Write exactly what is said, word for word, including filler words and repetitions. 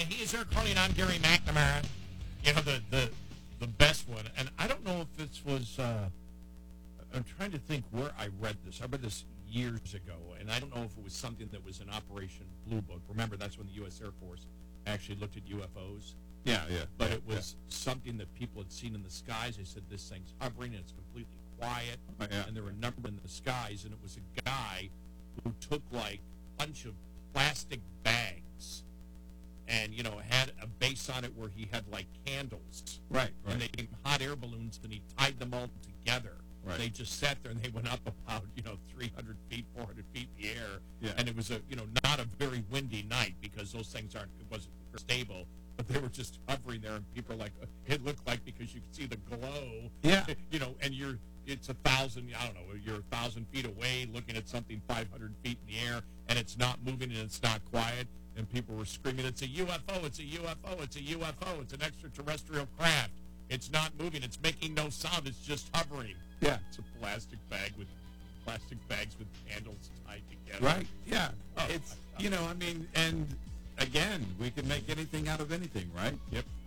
he's Eric Carly, and I'm Gary McNamara. You know, the, the, the best one. And I don't know if this was, uh, I'm trying to think where I read this. I read this years ago, and I don't know if it was something that was in Operation Blue Book. Remember, that's when the U S Air Force actually looked at U F Os. Yeah, yeah. But yeah, it was yeah. something that people had seen in the skies. They said, this thing's hovering, and it's completely quiet. Oh, yeah. And there were a number in the skies, and it was a guy who took, like, a bunch of plastic bags and, you know, had a base on it where he had, like, candles. Right, right. And they became hot air balloons, and he tied them all together. Right. They just sat there, and they went up about, you know, three hundred feet, four hundred feet in the air. Yeah. And it was, a you know, not a very windy night because those things aren't, it wasn't stable. But they were just hovering there, and people are like, it looked like because you could see the glow. Yeah. You know, and you're, it's a thousand, I don't know, you're a thousand feet away looking at something five hundred feet in the air, and it's not moving and it's not quiet. And people were screaming, it's a U F O, it's a U F O, it's a U F O, it's an extraterrestrial craft. It's not moving. It's making no sound. It's just hovering. Yeah. It's a plastic bag with plastic bags with candles tied together. Right. Yeah. Oh, it's, you know, I mean, and again, we can make anything out of anything, right? Yep.